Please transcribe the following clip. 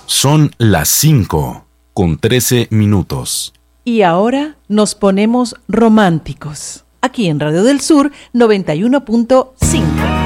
Son las 5:13. Y ahora nos ponemos románticos. Aquí en Radio del Sur 91.5.